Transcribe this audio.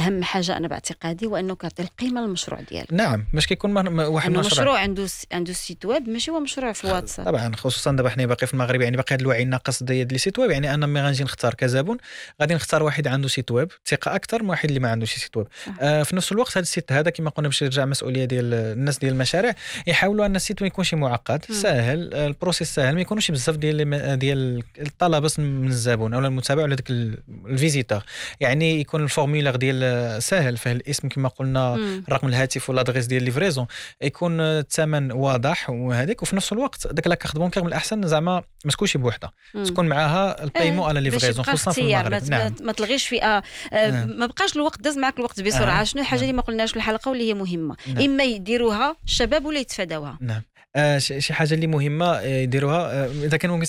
اهم حاجه انا باعتقادي وانه كيعطي القيمه للمشروع ديالك. نعم باش كيكون واحد انه المشروع مشروع عنده سيت ويب ماشي هو مشروع في الواتساب. طبعا خصوصا دابا حنا باقي في المغرب يعني باقي هذا الوعي الناقص ديال لي سيت ويب. يعني انا ملي غنجي نختار كزبون غادي نختار واحد عنده سيت ويب ثقه اكثر من واحد اللي ما عندوش سيت ويب. في نفس الوقت هذا السيت هذا كما قلنا باش يرجع مسؤوليه ديال الناس ديال المشاريع يحاولوا ان السيت ما يكونش معقد سهل البروسيس سهل ما يكونوش بزاف ديال الطلب من الزبون او المتابع ولا داك الفيزيتور. يعني يكون الفورمولير ديال سهل فيه الاسم كما قلنا رقم الهاتف ولا ادريس ديال ليفريزون يكون الثمن واضح وهذيك وفي نفس الوقت داك لا كارت بونكير من الاحسن زعما ما تكونش بوحده تكون معاها البايمون على ليفريزون خصوصا في المغرب. نعم. ما تلغيش فئه ما بقاش الوقت داز معك الوقت بسرعه. شنو الحاجه اللي ما قلناش في الحلقه واللي هي مهمه اما يديروها الشباب ولا يتفاداوها. نعم شي حاجه اللي مهمه يديروها اذا كانوا